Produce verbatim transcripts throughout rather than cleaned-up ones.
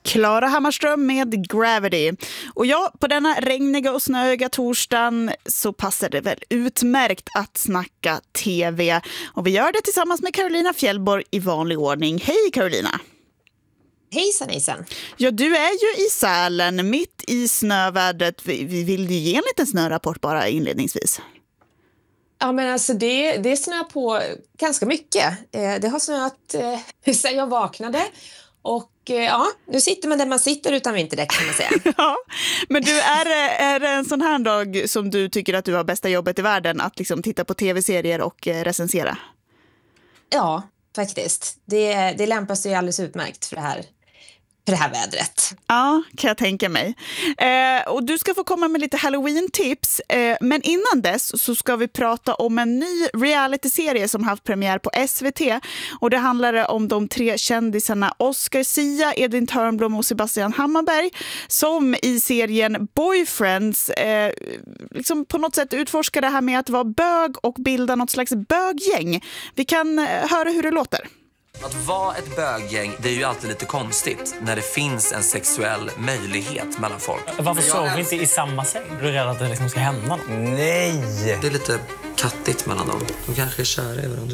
Klara Hammarström med Gravity. Och ja, på denna regniga och snöiga torsdagen så passar det väl utmärkt att snacka tv. Och vi gör det tillsammans med Carolina Fjällborg i vanlig ordning. Hej Carolina! Hejsan, hejsan. Ja, du är ju i Sälen, mitt i snövädret. Vi vill ju ge en liten snörapport bara inledningsvis. Ja, men alltså det, det snöar på ganska mycket. Det har snöat eh, sedan jag vaknade. Och eh, ja, nu sitter man där man sitter utan vinterdäck kan man säga. Ja, men du, är, är det en sån här dag som du tycker att du har bästa jobbet i världen? Att liksom titta på tv-serier och eh, recensera? Ja, faktiskt. Det, det lämpar sig alldeles utmärkt för det här. För det här vädret. Ja, kan jag tänka mig. Eh, och du ska få komma med lite Halloween-tips. Eh, men innan dess så ska vi prata om en ny reality-serie som haft premiär på S V T. Och det handlar om de tre kändisarna Oscar Sia, Edvin Törnblom och Sebastian Hammarberg. Som i serien Boyfriends eh, liksom på något sätt utforskar det här med att vara bög och bilda något slags böggäng. Vi kan eh, höra hur det låter. Att vara ett böggäng, det är ju alltid lite konstigt när det finns en sexuell möjlighet mellan folk. Varför sover vi inte i samma säng? Du är rädd att det liksom ska hända något? Nej! Det är lite kattigt mellan dem. De kanske är kära i varandra.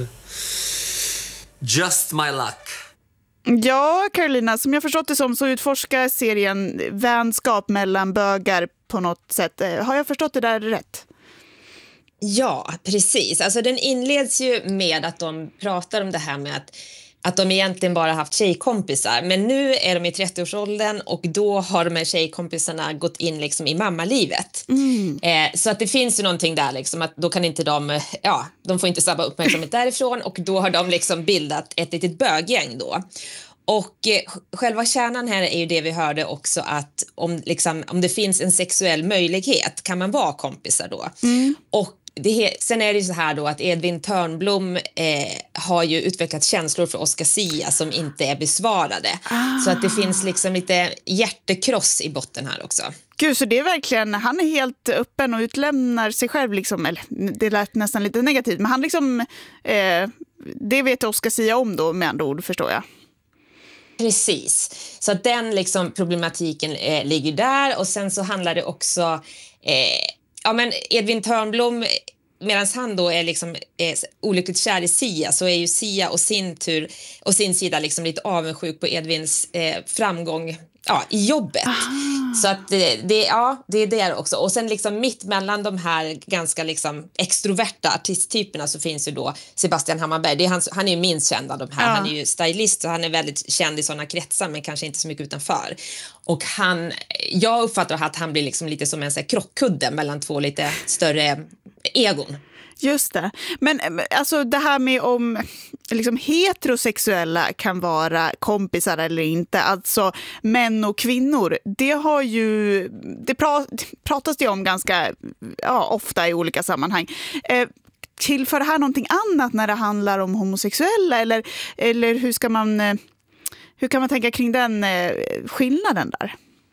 Just my luck. Ja, Carolina, som jag förstått det som så utforskar serien vänskap mellan bögar på något sätt. Har jag förstått det där rätt? Ja, precis. Alltså den inleds ju med att de pratar om det här med att att de egentligen bara haft tjejkompisar. Men nu är de i trettioårsåldern och då har de här tjejkompisarna gått in liksom i mammalivet. Mm. Eh, så att det finns ju någonting där liksom att då kan inte de, ja, de får inte sabba uppmärksamhet därifrån och då har de liksom bildat ett litet böggäng då. Och eh, själva kärnan här är ju det vi hörde också att om, liksom, om det finns en sexuell möjlighet kan man vara kompisar då. Mm. Och det, sen är det ju så här då att Edvin Törnblom eh, har ju utvecklat känslor för Oscar Sia som inte är besvarade. Ah. Så att det finns liksom lite hjärtekross i botten här också. Gud, så det är verkligen, han är helt öppen och utlämnar sig själv liksom, eller det lät nästan lite negativt, men han liksom, eh, det vet Oscar Sia om då med andra ord, förstår jag. Precis, så att den liksom problematiken eh, ligger där och sen så handlar det också eh, ja men Edvin Törnblom, medan han då är liksom eh, olyckligt kär i Sia så är ju Sia och sin tur och sin sida liksom lite avundsjuk på Edvins eh, framgång ja, i jobbet. Ah. Så att det, det, ja, det är det också. Och sen liksom mitt mellan de här ganska liksom extroverta artisttyperna så finns ju då Sebastian Hammarberg. Det är hans, han är ju minst känd av de här. Ah. Han är ju stylist så han är väldigt känd i sådana kretsar men kanske inte så mycket utanför. Och han, jag uppfattar att han blir liksom lite som en så här krockkudde mellan två lite större egon. Just det. Men alltså det här med om liksom heterosexuella kan vara kompisar eller inte, alltså män och kvinnor, det har ju det pratas det om ganska ja, ofta i olika sammanhang. Eh, tillför det här någonting annat när det handlar om homosexuella eller, eller hur ska man hur kan man tänka kring den eh, skillnaden där?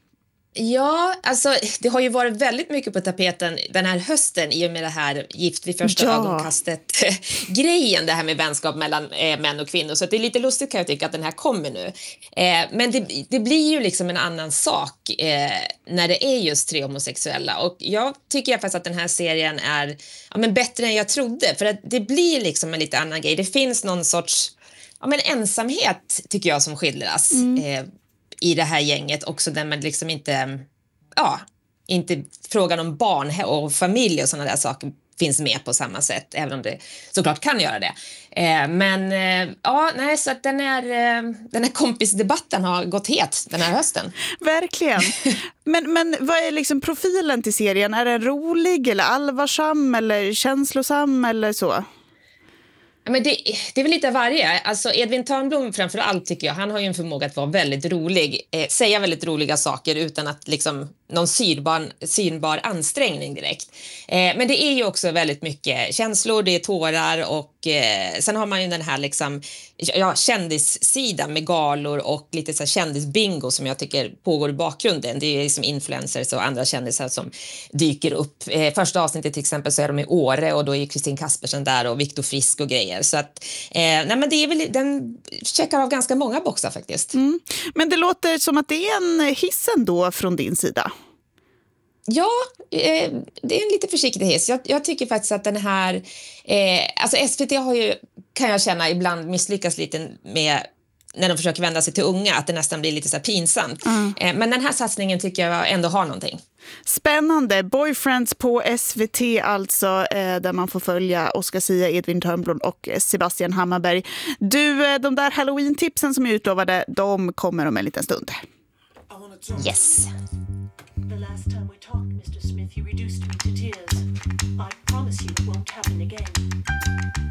Ja, alltså det har ju varit väldigt mycket på tapeten den här hösten i och med det här gift vid första ja. ögonkastet grejen, det här med vänskap mellan eh, män och kvinnor. Så att det är lite lustigt kan jag tycka att den här kommer nu. Eh, men det, det blir ju liksom en annan sak eh, när det är just tre homosexuella. Och jag tycker faktiskt att den här serien är ja, men bättre än jag trodde. För att det blir liksom en lite annan grej. Det finns någon sorts ja, men ensamhet tycker jag som skildras. Mm. Eh, i det här gänget också där man liksom inte ja, inte frågan om barn och familj och sådana där saker finns med på samma sätt, även om det såklart kan göra det. Eh, men eh, ja, nej, så att den här, eh, den här kompisdebatten har gått het den här hösten. Verkligen. Men, men vad är liksom profilen till serien? Är den rolig eller allvarsam eller känslosam eller så? Men det, det är väl lite av varje. Alltså Edvin Törnblom framför allt tycker jag, han har ju en förmåga att vara väldigt rolig, eh, säga väldigt roliga saker utan att liksom någon synbar, synbar ansträngning direkt. Eh, men det är ju också väldigt mycket känslor, det är tårar och och eh, sen har man ju den här liksom, ja, kändissidan med galor och lite så här kändisbingo som jag tycker pågår i bakgrunden. Det är liksom influencers och andra kändisar som dyker upp. Eh, första avsnittet till exempel så är de i Åre och då är Kristin Kaspersen där och Viktor Frisk och grejer. Så att, eh, nej men det är väl, den checkar av ganska många boxar faktiskt. Mm. Men det låter som att det är en hiss ändå från din sida. Ja, eh, det är en lite försiktig hiss. Jag, jag tycker faktiskt att den här... Eh, alltså S V T har ju, kan jag känna, ibland misslyckas lite med när de försöker vända sig till unga, att det nästan blir lite så här pinsamt. Mm. Eh, men den här satsningen tycker jag ändå har någonting. Spännande. Boyfriends på S V T alltså, eh, där man får följa Oscar Sia, Edvin Törnblom och Sebastian Hammarberg. Du, eh, de där Halloween-tipsen som är utlovade, de kommer om en liten stund. Yes. The last time we talked, Mister Smith, you reduced me to tears. I promise you it won't happen again.